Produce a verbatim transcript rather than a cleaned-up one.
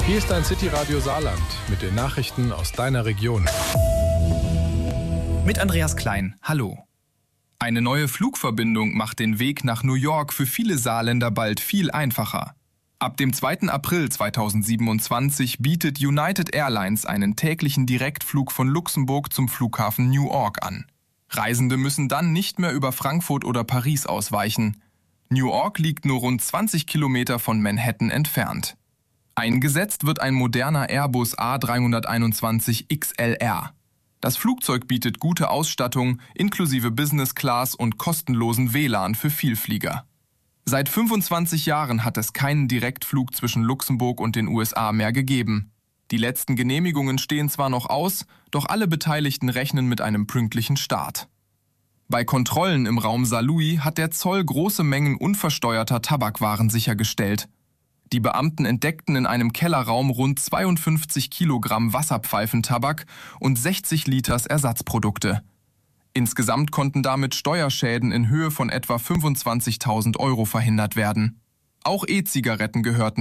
Hier ist dein City-Radio Saarland mit den Nachrichten aus deiner Region. Mit Andreas Klein, hallo. Eine neue Flugverbindung macht den Weg nach New York für viele Saarländer bald viel einfacher. Ab dem zweiten April zweitausendsiebenundzwanzig bietet United Airlines einen täglichen Direktflug von Luxemburg zum Flughafen Newark an. Reisende müssen dann nicht mehr über Frankfurt oder Paris ausweichen. Newark liegt nur rund zwanzig Kilometer von Manhattan entfernt. Eingesetzt wird ein moderner Airbus A dreihunderteinundzwanzig X L R. Das Flugzeug bietet gute Ausstattung inklusive Business Class und kostenlosen W L A N für Vielflieger. Seit fünfundzwanzig Jahren hat es keinen Direktflug zwischen Luxemburg und den U S A mehr gegeben. Die letzten Genehmigungen stehen zwar noch aus, doch alle Beteiligten rechnen mit einem pünktlichen Start. Bei Kontrollen im Raum Saarlouis hat der Zoll große Mengen unversteuerter Tabakwaren sichergestellt. Die Beamten entdeckten in einem Kellerraum rund zweiundfünfzig Kilogramm Wasserpfeifentabak und sechzig Liters Ersatzprodukte. Insgesamt konnten damit Steuerschäden in Höhe von etwa fünfundzwanzigtausend Euro verhindert werden. Auch E-Zigaretten gehörten